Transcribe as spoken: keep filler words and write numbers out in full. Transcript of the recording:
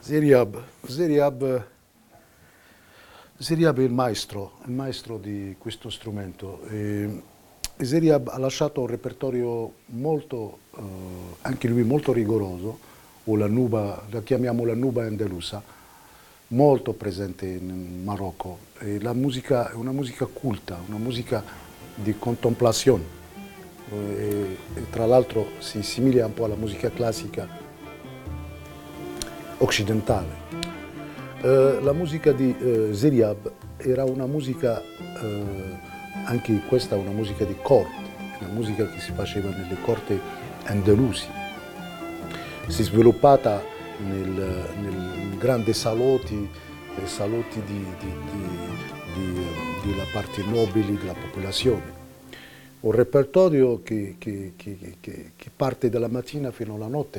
Zeryab, Zeryab, Zeryab è il maestro, il maestro di questo strumento. E Zeryab ha lasciato un repertorio molto, eh, anche lui molto rigoroso, o la nuba, la chiamiamo la nuba andalusa, molto presente in Marocco. E la musica è una musica culta, una musica di contemplazione. E, e tra l'altro si simila un po' alla musica classica occidentale. Uh, la musica di uh, Zeryab era una musica, uh, anche questa una musica di corte, una musica che si faceva nelle corti andalusi. Si è sviluppata nel, nel grandi salotti, salotti di, di, di, di, della parte nobili della popolazione. Un repertorio che, che, che, che, che parte dalla mattina fino alla notte.